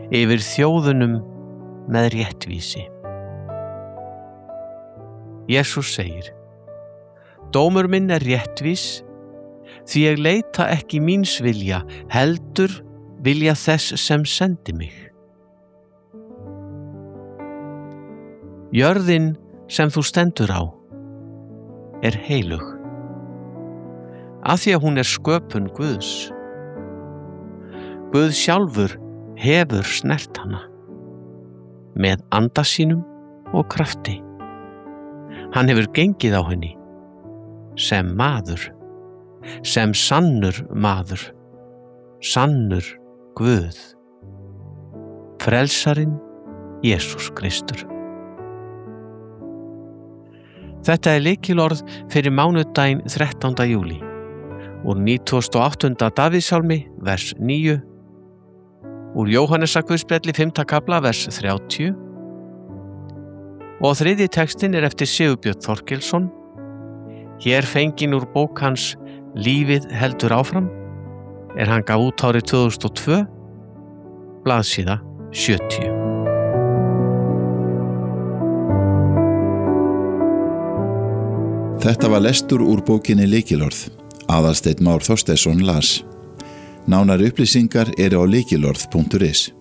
yfir þjóðunum með réttvísi. Jesús segir: Dómur minn er réttvís, því ég leita ekki míns vilja, heldur vilja þess sem sendi mig. Jörðin sem þú stendur á er heilug, af því að hún er sköpun Guðs. Guð sjálfur hefur snert hana með anda sínum og krafti. Hann hefur gengið á henni sem maður, sem sannur maður, sannur Guð, frelsarinn Jesús Kristur. Þetta er lykilorð fyrir mánudaginn 13. júlí úr 98. Davíðssálmi, vers 9, úr Jóhannesarguðspjalli 5. kafla, vers 30, og þriðji textinn er eftir Sigurbjörn Þorkelsson, hér fenginn úr bók hans Lífið heldur áfram, er hann gaf út árið 2002, blaðsíða 70. Þetta var lestur úr bókinni Lykilorð. Aðalsteinn Már Þorsteinsson las. Nánari upplýsingar eru á lykilorð.is.